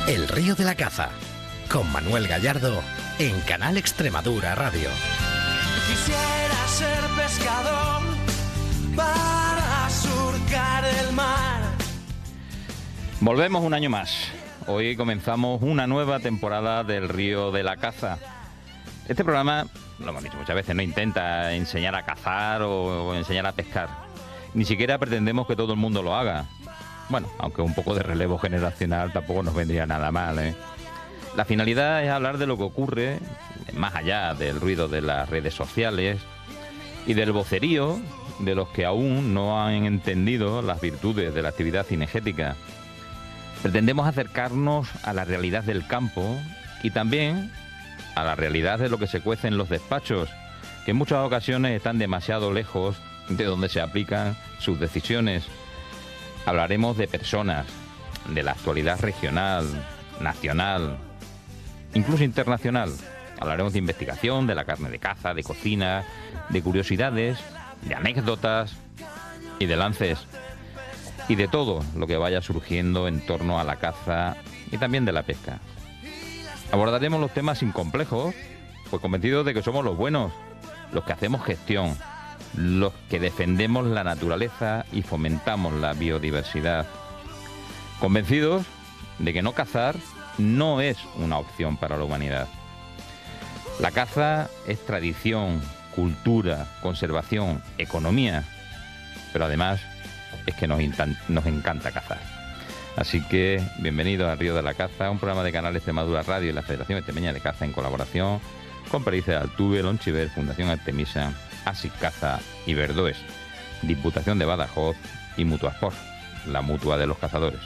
El Río de la Caza, con Manuel Gallardo, en Canal Extremadura Radio. Quisiera ser pescador para surcar el mar. Volvemos un año más. Hoy comenzamos una nueva temporada del Río de la Caza. Este programa, lo hemos dicho muchas veces, no intenta enseñar a cazar o enseñar a pescar. Ni siquiera pretendemos que todo el mundo lo haga. Bueno, aunque un poco de relevo generacional tampoco nos vendría nada mal, ¿eh? La finalidad es hablar de lo que ocurre más allá del ruido de las redes sociales y del vocerío de los que aún no han entendido las virtudes de la actividad cinegética. Pretendemos acercarnos a la realidad del campo y también a la realidad de lo que se cuece en los despachos, que en muchas ocasiones están demasiado lejos de donde se aplican sus decisiones. Hablaremos de personas, de la actualidad regional, nacional, incluso internacional. Hablaremos de investigación, de la carne de caza, de cocina, de curiosidades, de anécdotas y de lances. Y de todo lo que vaya surgiendo en torno a la caza y también de la pesca. Abordaremos los temas sin complejos, pues convencidos de que somos los buenos, los que hacemos gestión, los que defendemos la naturaleza y fomentamos la biodiversidad. Convencidos de que no cazar no es una opción para la humanidad. La caza es tradición, cultura, conservación, economía, pero además es que nos encanta cazar. Así que bienvenidos al Río de la Caza, un programa de Canal Extremadura Radio y la Federación Extremeña de Caza en colaboración con Pericia de Altuve, Lonchiver, Fundación Artemisa, ASIC Caza y Verdoes, Diputación de Badajoz y Mutuasport, la mutua de los cazadores.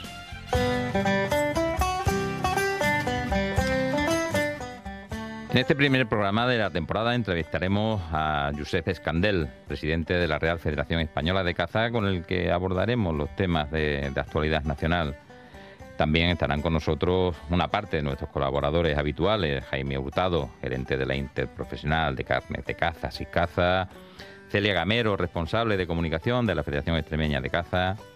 En este primer programa de la temporada entrevistaremos a Josep Escandel, presidente de la Real Federación Española de Caza, con el que abordaremos los temas de actualidad nacional. También estarán con nosotros una parte de nuestros colaboradores habituales: Jaime Hurtado, gerente de la Interprofesional de Carnes de Caza, ASIC Caza; Celia Gamero, responsable de comunicación de la Federación Extremeña de Caza;